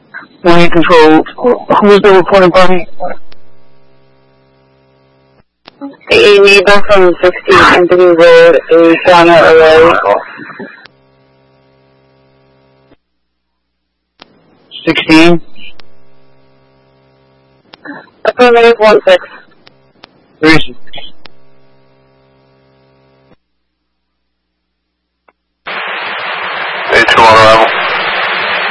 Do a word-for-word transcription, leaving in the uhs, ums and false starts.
Marine Control, who is the reporting party? A neighbor from sixteen Anthony Road, a Ghana array. sixteen? Affirmative one six. Where is it?